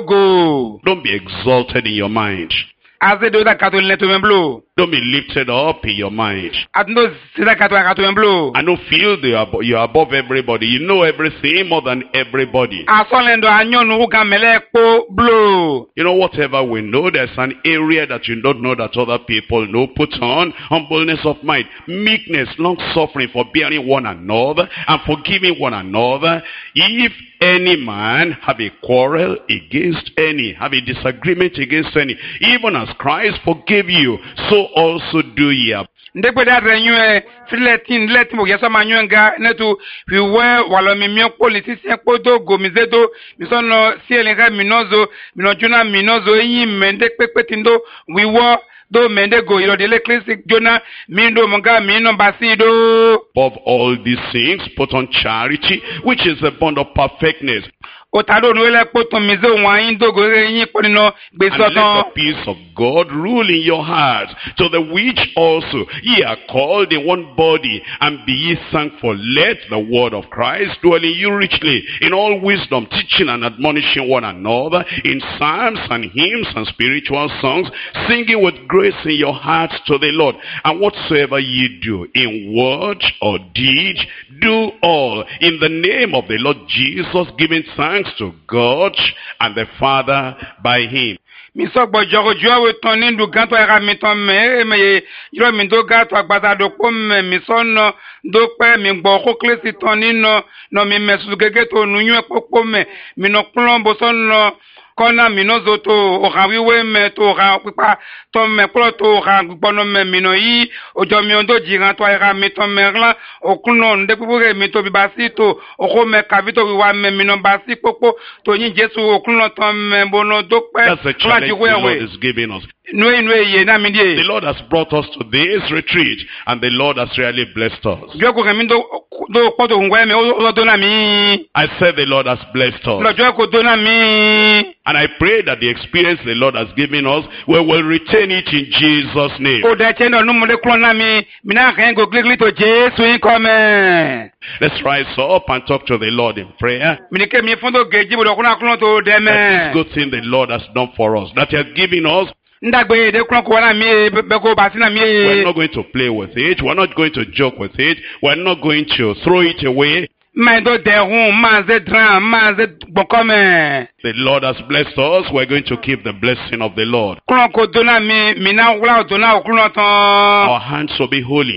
podogo Don't be exalted in your mind. aze do da katolene to memblo Don't be lifted up in your mind. atndo sida katwa kato memblo I don't feel that you are, abo- you are above everybody. You know everything more than everybody. asolendo anyonu uga mele po blo You know, whatever we know, there's an area that you don't know that other people know. Put on humbleness of mind, meekness, long-suffering, forbearing one another, and forgiving one another. If any man have a quarrel against any, have a disagreement against any, even as Christ forgave you, so also do ye. ndekwe da renyue filetin let mo yesa manyuenga netu wiwe walo mi mi politicien podogo mizedo misono sielenga minozo minojuna minozo yin mende pepetindo wiwo do mende go ilo de l'ecclésie jona mindo monga mino basido Above all these things, put on charity, which is the bond of perfectness. otado no ele poto mize wan yin dogo yin ponino gbe And let sotan the peace of God rule in your hearts, to the which also ye are called in one body, and be ye thankful. Let the word of Christ dwell in you richly, in all wisdom, teaching and admonishing one another, in psalms and hymns and spiritual songs, singing with grace in your hearts to the Lord. And whatsoever ye do, in word or deed, do all in the name of the Lord Jesus, giving thanks to God and the Father by him. mi so gbojo jo we ton ni du gan to era mi ton me me yo mi do ga to agbata do po me mi so no do pe mi gbo ko klesi ton ni no no mi mesu gege to nu yun popo me mi no plombo so no kona mi no zo to o ga wiwe me to ga pipa to me pro to ga gbono me mi no yi ojo mi ondo jiran to era mi ton me ran okuno nde pupure mi to bi basito o ko me kavito wi wa me mi no basi popo to yin Jesu okuno ton me bono do pe That's the challenge the Lord is giving us. nwe nwe ye na mi The die Lord has brought us to this retreat, and the Lord has really blessed us. jo ko mi do do poto ngwe me o do na mi I said the Lord has blessed lo us. jo ko do na mi And I pray that the experience the Lord has given us, we will retain it in Jesus' name. o de che no nu mo le klo na mi mi na kan go gligli to Jesu yin ko me Let's rise up and talk to the Lord in prayer. mi ni ke mi fun do geji bo do kuna klo to de me That is good thing the Lord has done for us, that he has given us. ndagbe de klo ko na mi be ko ba si na mi We're not going to play with it. We're not going to joke with it. We're not going to throw it away. ma do de hun ma ze dran ma ze gbon ko me The Lord has blessed us. We're going to keep the blessing of the Lord. klo ko do na mi mi na wula do na klo tan Our hands will be holy.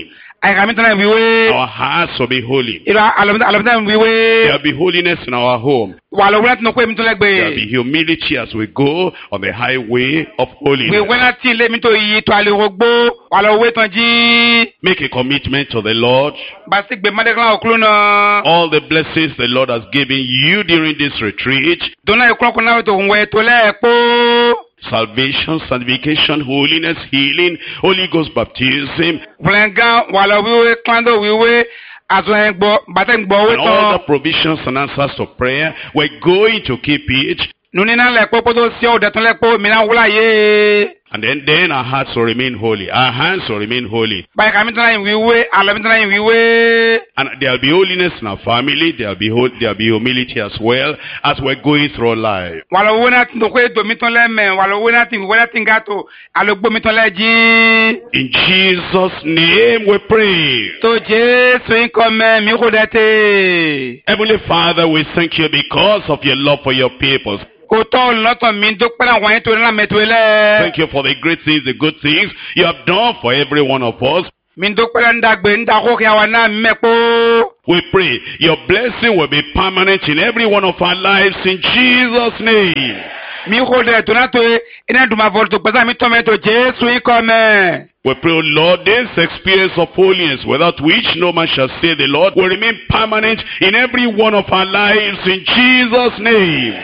Ayakamita viwe. Our hearts will be holy. Ila alamita alamita viwe. There will be holiness in our home. Wala wala tino kwe mitolegbe. There will be humility as we go on the highway of holiness. We wala tile mito yi to ali rogbo. Wala we tonji. Make a commitment to the Lord. Basik be madekla okluna. All the blessings the Lord has given you during this retreat. Dona eklo kuna to unwe to le po. Salvation, sanctification, holiness, healing, Holy Ghost baptism. Flenga wala wiwe klando wiwe. And all the provisions and answers to prayer, we're going to keep it. And then, then our hearts will remain holy. Our hands will remain holy. And there will be holiness in our family. There will be there will be humility as well as we're going through life. In Jesus' name we pray. Heavenly Father, we thank you because of your love for your people. Thank you for the great things, the good things you have done for every one of us. We pray your blessing will be permanent in every one of our lives in Jesus' name. We pray, O Lord, this experience of holiness without which no man shall say the Lord will remain permanent in every one of our lives in Jesus' name.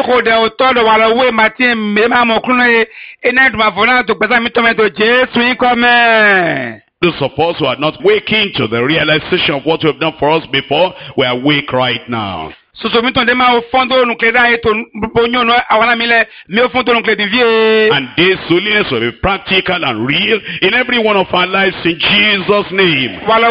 Those of us who are not waking to the realization of what you have done for us before, we are awake right now. And this holiness will be practical and real in every one of our lives in Jesus' name. Our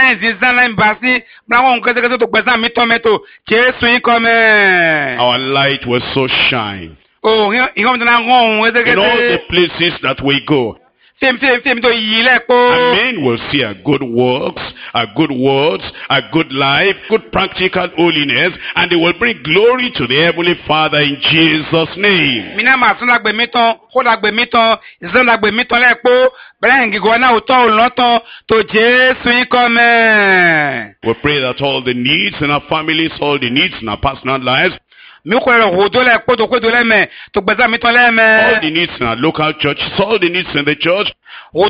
light will so shine in all the places that we go. And men will see our good works, our good words, our good life, good practical holiness, and they will bring glory to the Heavenly Father in Jesus' name. We pray that all the needs in our families, all the needs in our personal lives, all the needs in our local churches, all the needs in the church, were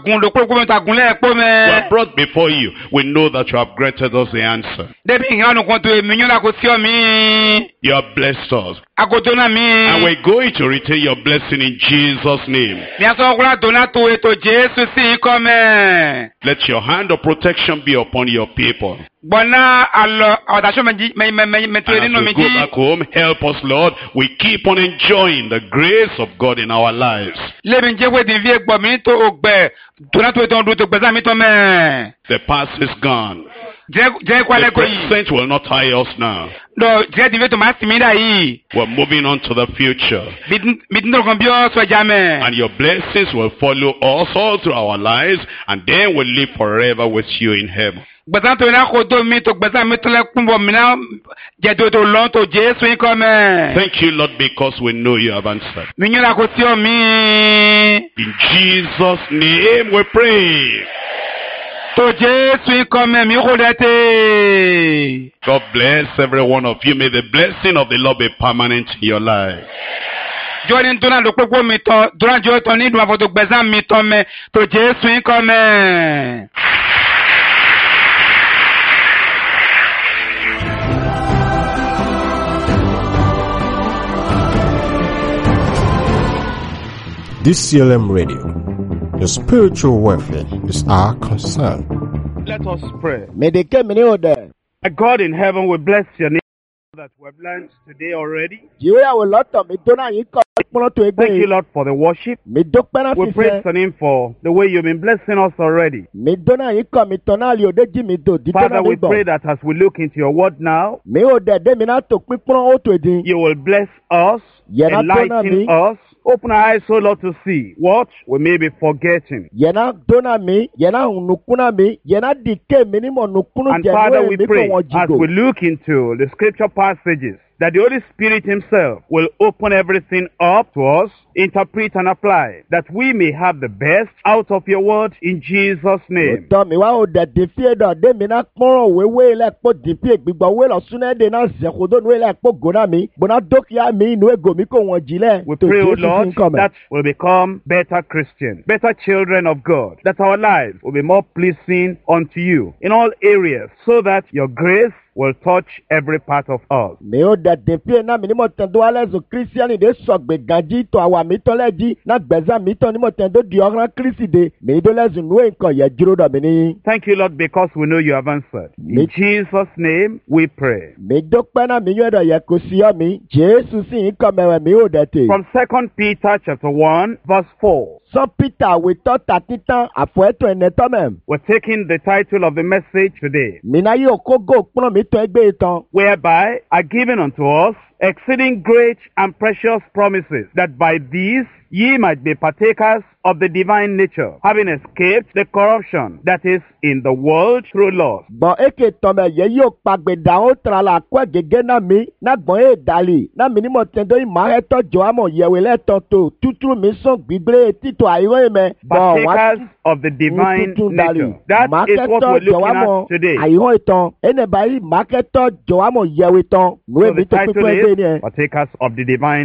brought before you. We know that you have granted us the answer. You have blessed us. And we're going to retain your blessing in Jesus' name. Let your hand of protection be upon your people. And as we go back home, help us, Lord. We keep on enjoying the grace of God in our lives. The past is gone. The present will not tie us now. We're moving on to the future. And your blessings will follow us all through our lives, and then we'll live forever with you in heaven. Thank you, Lord, because we know you have answered. In Jesus' name we pray. God bless every one of you. May the blessing of the Lord be permanent in your life. This C L M Radio, your spiritual welfare is our concern. Let us pray. A God in heaven, we bless your name that we have learned today already. Thank you, Lord, for the worship. We praise your name for the way you've been blessing us already. Father, we pray that as we look into your word now, you will bless us, enlighten us, open our eyes, O Lord, to see what we may be forgetting. And Father, we pray as we look into the scripture passages, that the Holy Spirit himself will open everything up to us, interpret and apply, that we may have the best out of your word in Jesus' name. Òtọ́ mi wá ò dẹ̀ dìfí ẹ̀dọ̀ dé mi náà kpọ́rọ̀ wéwé lẹ̀ kpọ́ dìfí ìgbìgbọ́ wé lọ súnẹ́ dè náà zẹ̀kúndó nu lẹ̀ kpọ́ gònà mi bọ̀nà dókìá mi inú ego mi kò wọ́n jí lẹ̀. We pray, O Lord, that we'll become better Christians, better children of God, that our lives will be more pleasing unto you in all areas, so that your grace will touch every part of us. Mi ò dẹ̀ dèfí ẹ̀ náà mi ní mo tẹ̀ tó alẹ́ zò kírísítíánì dé sọ̀gbẹ̀ gànjí tó àwa mi tọ́ lẹ́ jí náà gbẹ̀zá mi tọ́ ní mo tẹ̀ tó di ọ̀rán kírísì dé mi dó lẹ́sùn nú nǹkan yẹ dúró dọ̀ mi ní. Thank you, Lord, because we know you have answered. In Jesus' name we pray. Mi dópẹ́ náà mi yọ̀ ẹ̀dọ̀ yẹ kó sí ọ́ mi Jésù sì ń kọ́ mẹ́wẹ̀ mi ò dẹ̀ tè. From Second Peter chapter one verse four. Sọ Peter wìtọ́ ta títán àfọ̀ ẹ̀tọ́ ẹ̀nẹ́ tọ́ mẹ́m. We're taking the title of the message today, Mi náà yóò kógó pọ́n mi tọ́ ẹgbẹ́ ìtàn. whereby are given unto us exceeding great and precious promises, that by these ye might be partakers of the divine nature, having escaped the corruption that is in the world through lust. Bọ̀n eke tọ̀mẹ̀ yẹ yóò pàgbẹ̀dà ó tara la kọ́ gẹ́gẹ́ náà mi náà gbọ́n ẹ̀ dàlí náà mi ní mo tẹ̀ dọ́ ìmọ̀ ẹ̀tọ́ jọ àmọ̀ yẹ̀wé lẹ́tọ̀ tó tútù mi sàn gbígbé títọ̀ àìrọ́ ẹ̀mẹ́. Partakers of the divine nature. That is what we're looking at today. Àìrọ́ ìtàn ẹnẹ̀ báyìí màkẹ́tọ̀ jọ àmọ̀ yẹ̀wé tán. So the title is Partakers of the divine